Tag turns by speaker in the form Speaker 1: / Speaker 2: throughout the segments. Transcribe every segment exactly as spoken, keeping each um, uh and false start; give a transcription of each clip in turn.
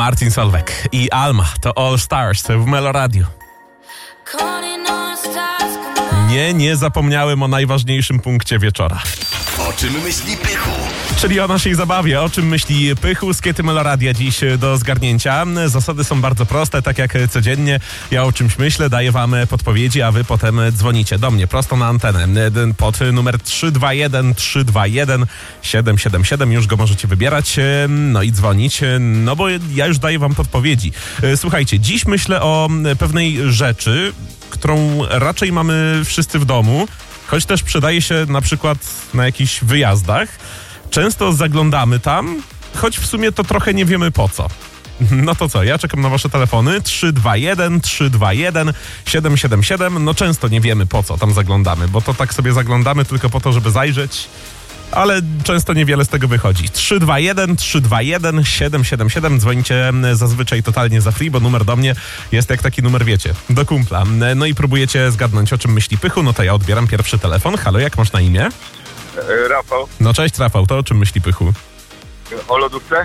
Speaker 1: Martin Solveig i Alma to All Stars w Melo Radio. Nie, nie zapomniałem o najważniejszym punkcie wieczora.
Speaker 2: O czym myśli Pychu?
Speaker 1: Czyli o naszej zabawie. O czym myśli Pychu z Kiety Melo Radia dziś do zgarnięcia. Zasady są bardzo proste, tak jak codziennie. Ja o czymś myślę, daję wam podpowiedzi, a wy potem dzwonicie do mnie prosto na antenę pod numer trzy dwa jeden trzy dwa jeden siedem siedem siedem. Już go możecie wybierać, no i dzwonić, no bo ja już daję wam podpowiedzi. Słuchajcie, dziś myślę o pewnej rzeczy, którą raczej mamy wszyscy w domu, choć też przydaje się na przykład na jakichś wyjazdach. Często zaglądamy tam, choć w sumie to trochę nie wiemy po co. No to co, ja czekam na wasze telefony trzy dwa jeden trzy dwa jeden siedem siedem siedem. No często nie wiemy po co tam zaglądamy, bo to tak sobie zaglądamy tylko po to, żeby zajrzeć, ale często niewiele z tego wychodzi. trzy dwa jeden trzy dwa jeden siedem siedem siedem. Dzwonicie zazwyczaj totalnie za free, bo numer do mnie jest jak taki numer, wiecie, do kumpla. No i próbujecie zgadnąć, o czym myśli Pychu. No to ja odbieram pierwszy telefon. Halo, jak masz na imię?
Speaker 3: E, Rafał.
Speaker 1: No cześć Rafał, to o czym myśli Pychu?
Speaker 3: O lodówce?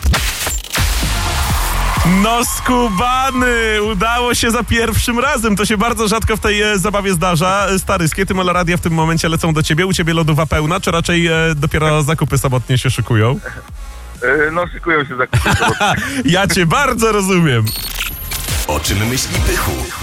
Speaker 1: No skubany! Udało się za pierwszym razem. To się bardzo rzadko w tej e, zabawie zdarza. Stary, z Kiety Melo Radia w tym momencie lecą do ciebie. U ciebie lodówa pełna, czy raczej e, dopiero zakupy sobotnie się szykują?
Speaker 3: E, no szykują się zakupy sobotnie.
Speaker 1: Ja cię bardzo rozumiem.
Speaker 2: O czym myśli Pychu?